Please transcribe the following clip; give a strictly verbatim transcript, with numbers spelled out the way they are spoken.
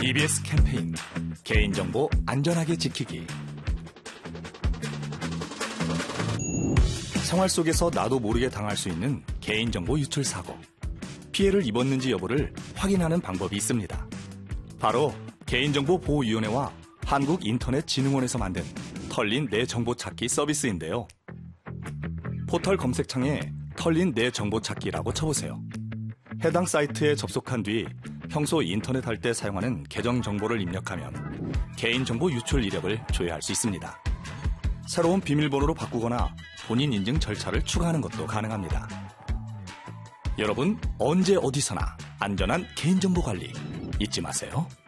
이비에스 캠페인 개인정보 안전하게 지키기. 생활 속에서 나도 모르게 당할 수 있는 개인정보 유출 사고. 피해를 입었는지 여부를 확인하는 방법이 있습니다. 바로 개인정보보호위원회와 한국인터넷진흥원에서 만든 털린 내 정보 찾기 서비스인데요. 포털 검색창에 털린 내 정보 찾기라고 쳐보세요. 해당 사이트에 접속한 뒤 평소 인터넷 할 때 사용하는 계정 정보를 입력하면 개인정보 유출 이력을 조회할 수 있습니다. 새로운 비밀번호로 바꾸거나 본인 인증 절차를 추가하는 것도 가능합니다. 여러분, 언제 어디서나 안전한 개인정보 관리 잊지 마세요.